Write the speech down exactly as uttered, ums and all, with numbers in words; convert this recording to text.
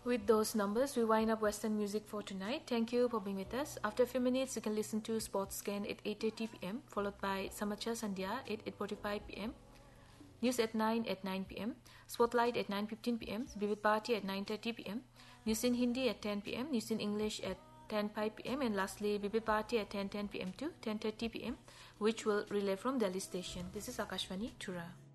With those numbers, we wind up Western music for tonight. Thank you for being with us. After a few minutes, you can listen to Sports Scan at eight thirty p m, followed by Samachar Sandhya at eight forty-five p m, News at nine at nine p m, Spotlight at nine fifteen p m, Vivid Party at nine thirty p m, News in Hindi at ten p m, News in English at ten five p m, and lastly, Vivid Party at ten ten p m to ten thirty p m, which will relay from Delhi station. This is Akashvani, Tura.